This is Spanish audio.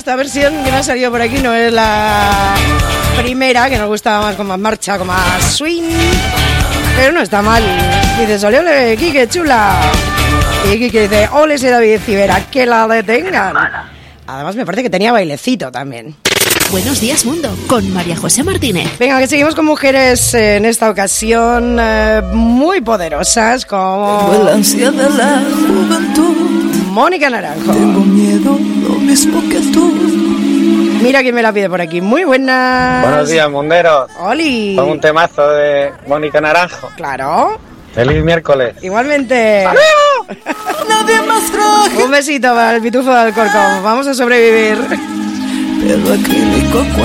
esta versión que me ha salido por aquí no es la primera, que nos gustaba más, con más marcha, con más swing, pero no está mal. Dices, ole, ole, Quique, chula. Y Quique dice, ole ese David Civera, que la detengan. Además me parece que tenía bailecito también. Buenos días, mundo, con María José Martínez. Venga, que seguimos con mujeres en esta ocasión muy poderosas, como el ansia de la juventud. Mónica Naranjo. Tengo miedo, lo mismo que tú. Mira quién me la pide por aquí. Muy buenas. Buenos días, munderos. Oli. Con un temazo de Mónica Naranjo. Claro. Feliz miércoles. Igualmente. Nadie más frágil. Un besito para el pitufo de Alcorcón. Vamos a sobrevivir. Pero acrílico